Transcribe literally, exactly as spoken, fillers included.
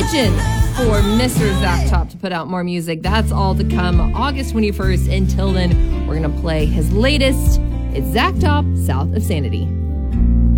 intention for Mister Zach Top to put out more music. That's all to come August twenty-first. Until then, we're going to play his latest. It's Zach Top, South of Sanity.